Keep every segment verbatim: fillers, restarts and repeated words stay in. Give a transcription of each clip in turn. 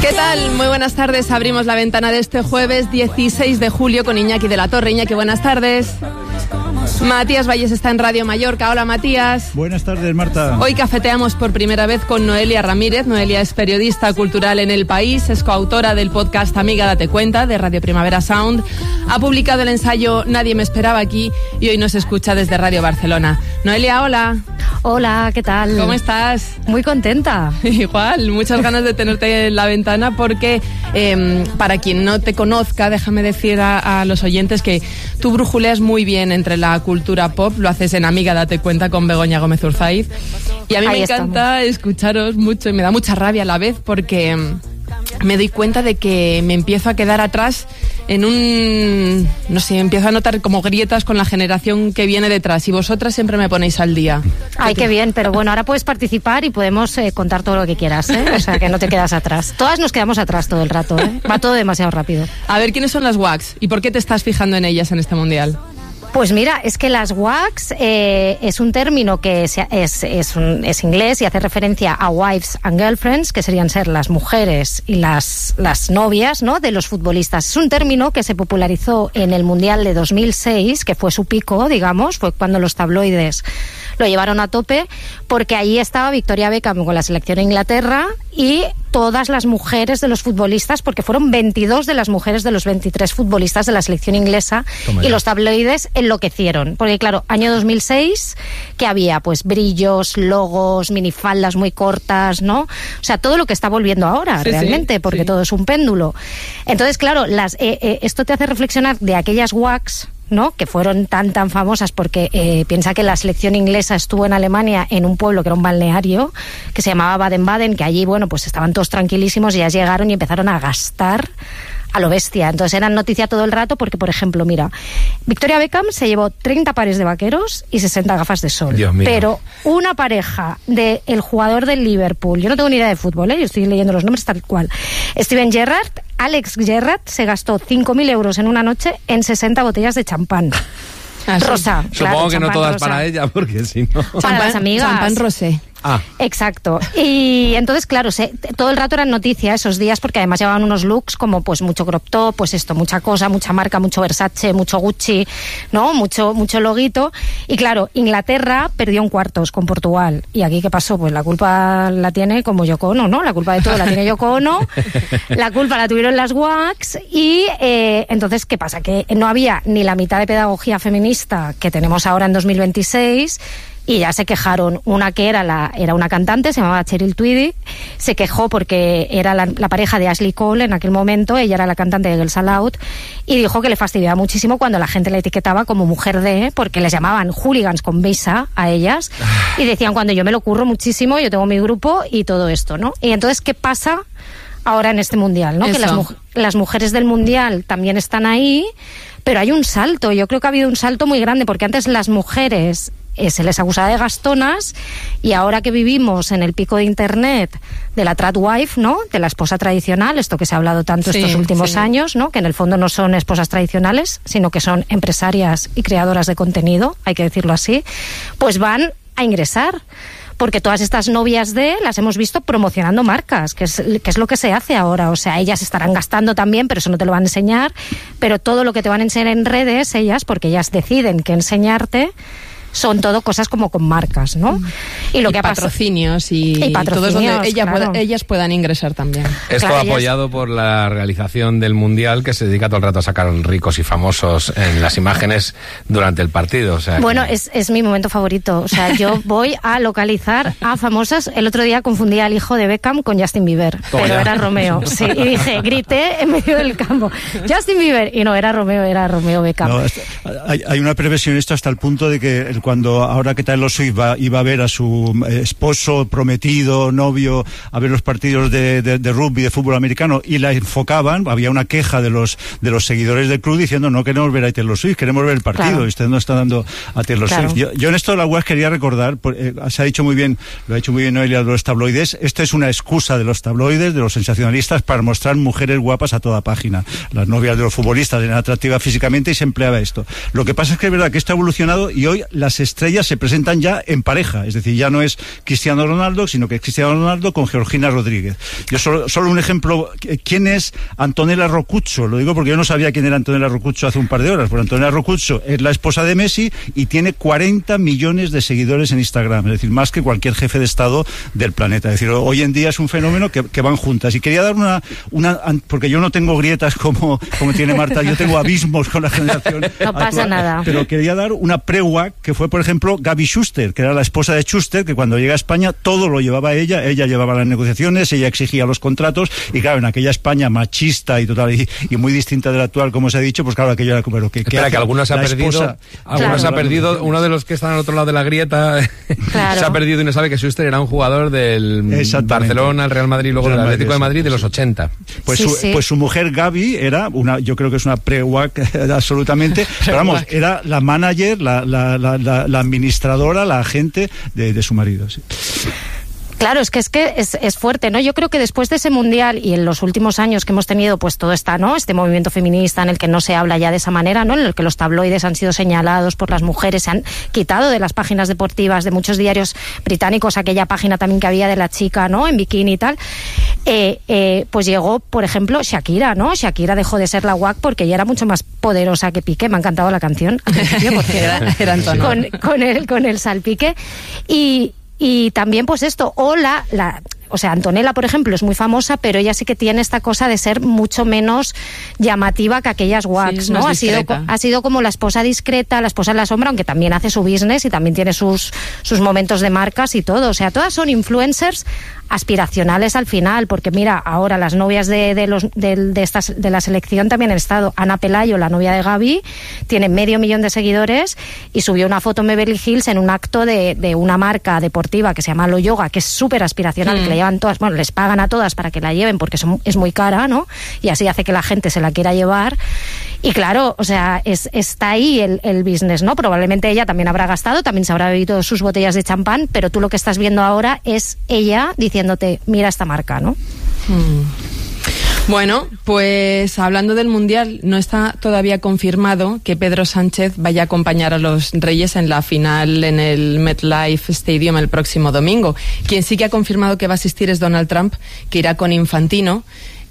¿Qué tal? Muy buenas tardes. Abrimos la ventana de este jueves dieciséis de julio con Iñaki de la Torre. Iñaki, buenas tardes. Matías Valles está en Radio Mallorca. Hola, Matías. Buenas tardes, Marta. Hoy cafeteamos por primera vez con Noelia Ramírez. Noelia es periodista cultural en El País, es coautora del podcast Amiga Date Cuenta de Radio Primavera Sound. Ha publicado el ensayo Nadie me esperaba aquí y hoy nos escucha desde Radio Barcelona. Noelia, hola. Hola, ¿qué tal? ¿Cómo estás? Muy contenta. Igual, muchas ganas de tenerte en la ventana porque eh, para quien no te conozca, déjame decir a, a los oyentes que tú brujuleas muy bien entre la cultura pop, lo haces en Amiga Date Cuenta con Begoña Gómez Urzaiz y a mí Ahí me encanta estamos. escucharos mucho y me da mucha rabia a la vez porque me doy cuenta de que me empiezo a quedar atrás en un... no sé, empiezo a notar como grietas con la generación que viene detrás y vosotras siempre me ponéis al día. Ay, qué bien, pero bueno, ahora puedes participar y podemos eh, contar todo lo que quieras, ¿eh? O sea, que no te quedas atrás. Todas nos quedamos atrás todo el rato, ¿eh? Va todo demasiado rápido. A ver, ¿quiénes son las W A Cs y por qué te estás fijando en ellas en este mundial? Pues mira, es que las W A Cs eh, es un término que es, es, es, un, es inglés y hace referencia a wives and girlfriends, que serían ser las mujeres y las, las novias, ¿no?, de los futbolistas. Es un término que se popularizó en el Mundial de dos mil seis, que fue su pico, digamos, fue cuando los tabloides lo llevaron a tope, porque ahí estaba Victoria Beckham con la selección de Inglaterra y todas las mujeres de los futbolistas, porque fueron veintidós de las mujeres de los veintitrés futbolistas de la selección inglesa. Toma y ya. Los tabloides enloquecieron, porque claro, año dos mil seis, que había pues brillos, logos, minifaldas muy cortas, ¿no? O sea, todo lo que está volviendo ahora, sí, realmente, sí, porque sí. Todo es un péndulo. Entonces, claro, las, eh, eh, esto te hace reflexionar de aquellas W A Cs, ¿no?, que fueron tan tan famosas porque eh, piensa que la selección inglesa estuvo en Alemania en un pueblo que era un balneario que se llamaba Baden-Baden, que allí, bueno, pues estaban todos tranquilísimos y ya llegaron y empezaron a gastar a lo bestia. Entonces eran noticia todo el rato porque, por ejemplo, mira, Victoria Beckham se llevó treinta pares de vaqueros y sesenta gafas de sol. Dios mío. Pero una pareja del de jugador del Liverpool, yo no tengo ni idea de fútbol, ¿eh? Yo estoy leyendo los nombres tal cual, Steven Gerrard, Alex Gerrard, se gastó cinco mil euros en una noche en sesenta botellas de champán. Ah, rosa. Supongo claro, que no todas rosa. Para ella, porque si no... Para champán, las amigas. Champán rosé. Ah. Exacto. Y entonces, claro, se, todo el rato eran noticia esos días porque además llevaban unos looks como pues mucho crop top, pues esto, mucha cosa, mucha marca, mucho Versace, mucho Gucci, ¿no? Mucho, mucho loguito. Y claro, Inglaterra perdió en cuartos con Portugal. ¿Y aquí qué pasó? Pues la culpa la tiene como Yoko Ono, ¿no? La culpa de todo la tiene Yoko Ono. La culpa la tuvieron las W A Cs. Y eh, entonces, ¿qué pasa? Que no había ni la mitad de pedagogía feminista que tenemos ahora en dos mil veintiséis. Y ya se quejaron. Una que era la era una cantante, se llamaba Cheryl Tweedy, se quejó porque era la, la pareja de Ashley Cole en aquel momento, ella era la cantante de Girls Aloud, y dijo que le fastidiaba muchísimo cuando la gente la etiquetaba como mujer de, porque les llamaban hooligans con visa a ellas, y decían, cuando yo me lo curro muchísimo, yo tengo mi grupo y todo esto, ¿no? Y entonces, ¿qué pasa ahora en este mundial, ¿no? Eso. Que las, mu- las mujeres del mundial también están ahí, pero hay un salto, yo creo que ha habido un salto muy grande, porque antes las mujeres Eh, se les acusaba de gastonas y ahora que vivimos en el pico de internet de la trad wife, ¿no?, de la esposa tradicional, esto que se ha hablado tanto sí, estos últimos sí. años, ¿no?, que en el fondo no son esposas tradicionales, sino que son empresarias y creadoras de contenido, hay que decirlo así, pues van a ingresar. Porque todas estas novias de las hemos visto promocionando marcas, que es, que es lo que se hace ahora. O sea, ellas estarán gastando también, pero eso no te lo van a enseñar. Pero todo lo que te van a enseñar en redes, ellas, porque ellas deciden qué enseñarte, son todo cosas como con marcas, ¿no? Y lo y que patrocinios y, y patrocinios, todo donde ella claro. pueda, ellas puedan ingresar también. Esto claro, apoyado ellas... por la realización del Mundial, que se dedica todo el rato a sacar ricos y famosos en las imágenes durante el partido. O sea, bueno, que... es, es mi momento favorito. O sea, yo voy a localizar a famosas. El otro día confundí al hijo de Beckham con Justin Bieber, Toma pero ya. Era Romeo. Sí, y dije, grité en medio del campo, Justin Bieber, y no, era Romeo, era Romeo Beckham. No, hay, hay una previsión esto hasta el punto de que cuando ahora que Taylor Swift va, iba a ver a su esposo, prometido, novio, a ver los partidos de, de, de rugby, de fútbol americano, y la enfocaban, había una queja de los de los seguidores del club diciendo, no queremos ver a Taylor Swift, queremos ver el partido, claro. Y usted no está dando a Taylor claro. Swift. Yo, yo en esto de la web quería recordar, eh, se ha dicho muy bien, lo ha dicho muy bien Noelia, de los tabloides, esto es una excusa de los tabloides, de los sensacionalistas, para mostrar mujeres guapas a toda página. Las novias de los futbolistas eran atractivas físicamente y se empleaba esto. Lo que pasa es que es verdad que esto ha evolucionado y hoy las las estrellas se presentan ya en pareja, es decir, ya no es Cristiano Ronaldo, sino que es Cristiano Ronaldo con Georgina Rodríguez. Yo solo, solo un ejemplo, ¿quién es Antonella Rocuzzo? Lo digo porque yo no sabía quién era Antonella Rocuzzo hace un par de horas, porque Antonella Rocuzzo es la esposa de Messi y tiene cuarenta millones de seguidores en Instagram, es decir, más que cualquier jefe de Estado del planeta. Es decir, hoy en día es un fenómeno que, que van juntas. Y quería dar una, una, porque yo no tengo grietas como, como tiene Marta, yo tengo abismos con la generación No actual, pasa nada. Pero quería dar una pre-W A C, que fue, por ejemplo, Gaby Schuster, que era la esposa de Schuster, que cuando llega a España todo lo llevaba ella, ella llevaba las negociaciones, ella exigía los contratos, y claro, en aquella España machista y total, y, y muy distinta de la actual, como se ha dicho, pues claro, aquello era como, pero que, Espera, que algunos ha perdido, esposa, algunos claro. ha perdido, uno de los que están al otro lado de la grieta claro. se ha perdido y no sabe que Schuster era un jugador del Barcelona, el Real Madrid, luego Real del Atlético Madrid, de Madrid de los ochenta. Pues, sí, su, sí. pues su mujer Gaby era una, yo creo que es una pre-W A C absolutamente, pero vamos, era la manager, la, la, la, la, la administradora, la agente de, de su marido. Sí. Claro, es que es que es, es fuerte, ¿no? Yo creo que después de ese mundial y en los últimos años que hemos tenido, pues todo está, ¿no? Este movimiento feminista en el que no se habla ya de esa manera, ¿no? En el que los tabloides han sido señalados por las mujeres, se han quitado de las páginas deportivas de muchos diarios británicos aquella página también que había de la chica, ¿no? En bikini y tal. Eh, eh, pues llegó, por ejemplo, Shakira, ¿no? Shakira dejó de ser la W A C porque ella era mucho más poderosa que Piqué. Me ha encantado la canción al principio porque era, era en tono. con, con el con el salpique y Y también, pues esto, o la, la, o sea, Antonella, por ejemplo, es muy famosa, pero ella sí que tiene esta cosa de ser mucho menos llamativa que aquellas W A Cs, sí, ¿no? Ha sido, ha sido como la esposa discreta, la esposa en la sombra, aunque también hace su business y también tiene sus, sus momentos de marcas y todo. O sea, todas son influencers aspiracionales al final, porque mira, ahora las novias de, de, los, de, de, estas, de la selección también han estado. Ana Pelayo, la novia de Gaby, tiene medio millón de seguidores y subió una foto en Beverly Hills en un acto de, de una marca deportiva que se llama Lo Yoga, que es súper aspiracional, mm. que le llevan todas, bueno, les pagan a todas para que la lleven porque son, es muy cara, ¿no? Y así hace que la gente se la quiera llevar. Y claro, o sea, es, está ahí el, el business, ¿no? Probablemente ella también habrá gastado, también se habrá bebido sus botellas de champán, pero tú lo que estás viendo ahora es ella diciéndote, mira esta marca, ¿no? Mm. Bueno, pues hablando del Mundial, no está todavía confirmado que Pedro Sánchez vaya a acompañar a los Reyes en la final en el MetLife Stadium el próximo domingo. Quien sí que ha confirmado que va a asistir es Donald Trump, que irá con Infantino.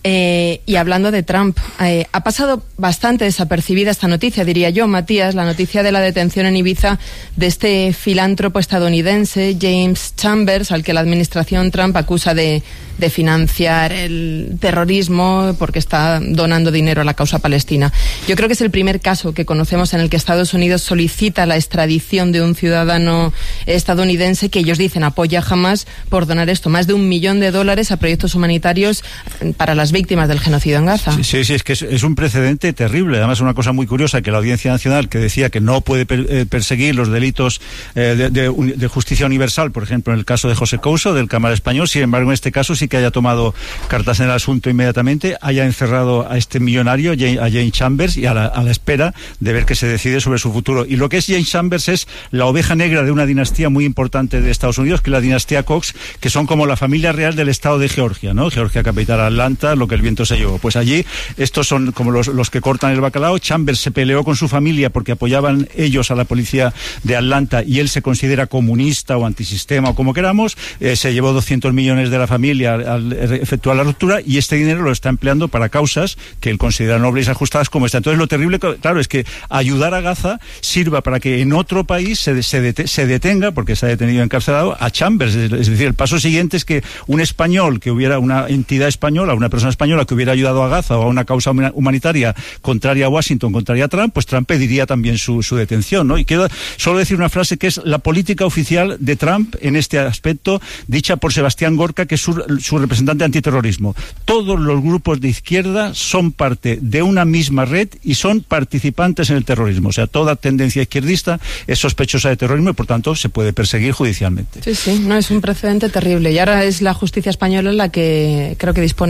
Eh, y hablando de Trump, eh, ha pasado bastante desapercibida esta noticia, diría yo, Matías, la noticia de la detención en Ibiza de este filántropo estadounidense, James Chambers, al que la administración Trump acusa de, de financiar el terrorismo porque está donando dinero a la causa palestina. Yo creo que es el primer caso que conocemos en el que Estados Unidos solicita la extradición de un ciudadano estadounidense que ellos dicen apoya a Hamas por donar esto, más de un millón de dólares a proyectos humanitarios para las víctimas del genocidio en Gaza. Sí, sí, sí es que es, es un precedente terrible. Además, una cosa muy curiosa, que la Audiencia Nacional, que decía que no puede per, eh, perseguir los delitos eh, de, de, de justicia universal, por ejemplo, en el caso de José Couso, del Cámara Español, sin embargo, en este caso sí que haya tomado cartas en el asunto inmediatamente, haya encerrado a este millonario, a James Chambers, y a la, a la espera de ver qué se decide sobre su futuro. Y lo que es James Chambers es la oveja negra de una dinastía muy importante de Estados Unidos, que es la dinastía Cox, que son como la familia real del estado de Georgia, ¿no? Georgia, capital Atlanta, lo que el viento se llevó. Pues allí, estos son como los, los que cortan el bacalao. Chambers se peleó con su familia porque apoyaban ellos a la policía de Atlanta y él se considera comunista o antisistema o como queramos. Eh, se llevó doscientos millones de la familia al, al efectuar la ruptura y este dinero lo está empleando para causas que él considera nobles y ajustadas como esta. Entonces, lo terrible, claro, es que ayudar a Gaza sirva para que en otro país se, se, dete, se detenga, porque se ha detenido encarcelado, a Chambers. Es, es decir, el paso siguiente es que un español, que hubiera una entidad española, una persona española que hubiera ayudado a Gaza o a una causa humanitaria contraria a Washington, contraria a Trump, pues Trump pediría también su, su detención, ¿no? Y quiero solo decir una frase que es la política oficial de Trump en este aspecto, dicha por Sebastián Gorka, que es su, su representante de antiterrorismo. Todos los grupos de izquierda son parte de una misma red y son participantes en el terrorismo. O sea, toda tendencia izquierdista es sospechosa de terrorismo y, por tanto, se puede perseguir judicialmente. Sí, sí, no, es un precedente terrible. Y ahora es la justicia española la que creo que dispone de, de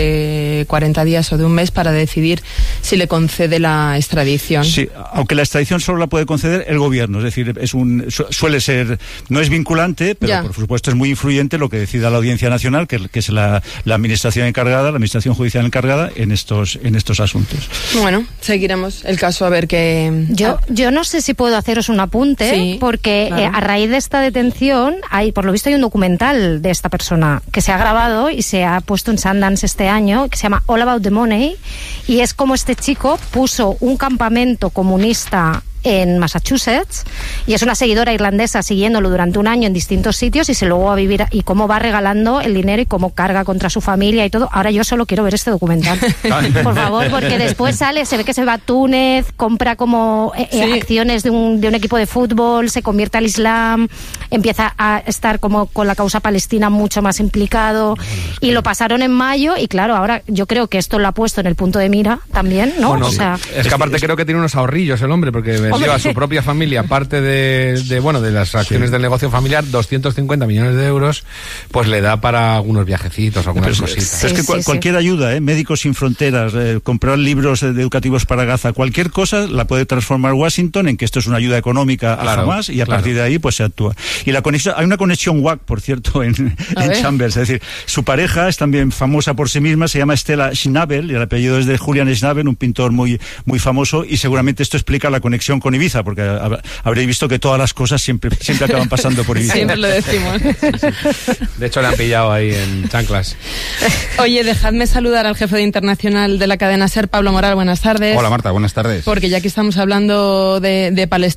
de cuarenta días o de un mes para decidir si le concede la extradición. Sí, aunque la extradición solo la puede conceder el gobierno, es decir, es un su, suele ser, no es vinculante, pero ya. Por supuesto es muy influyente lo que decida la Audiencia Nacional, que, que es la, la administración encargada, la administración judicial encargada en estos en estos asuntos. Bueno, seguiremos el caso a ver qué... Yo, yo no sé si puedo haceros un apunte, sí, porque claro. eh, a raíz de esta detención, hay, por lo visto hay un documental de esta persona que se ha grabado y se ha puesto en Sundance este año, que se llama All About the Money, y es como este chico puso un campamento comunista en Massachusetts, y es una seguidora irlandesa siguiéndolo durante un año en distintos sitios, y se luego va a vivir, y cómo va regalando el dinero y cómo carga contra su familia y todo. Ahora yo solo quiero ver este documental, por favor, porque después sale, se ve que se va a Túnez, compra como eh, sí. acciones de un, de un equipo de fútbol, se convierte al Islam, empieza a estar como con la causa palestina mucho más implicado, y lo pasaron en mayo, y claro, ahora yo creo que esto lo ha puesto en el punto de mira también, ¿no? Bueno, o sea, es que aparte creo que tiene unos ahorrillos el hombre, porque vendió a su propia familia, aparte de, de bueno, de las acciones sí. del negocio familiar, doscientos cincuenta millones de euros, pues le da para algunos viajecitos, algunas pero cositas. Sí, es que sí, cual, sí. cualquier ayuda, ¿eh? Médicos Sin Fronteras, eh, comprar libros educativos para Gaza, cualquier cosa la puede transformar Washington en que esto es una ayuda económica a claro, Hamas, y a claro. partir de ahí pues se actúa. Y la conexión, hay una conexión W A C, por cierto, en, en Chambers, es decir, su pareja es también famosa por sí misma, se llama Stella Schnabel, y el apellido es de Julian Schnabel, un pintor muy, muy famoso, y seguramente esto explica la conexión con Ibiza, porque habréis visto que todas las cosas siempre siempre acaban pasando por Ibiza. Siempre lo decimos. Sí, sí. De hecho, le han pillado ahí en chanclas. Oye, dejadme saludar al jefe de internacional de la cadena SER, Pablo Moral. Buenas tardes. Hola, Marta, buenas tardes. Porque ya que estamos hablando de, de Palestina,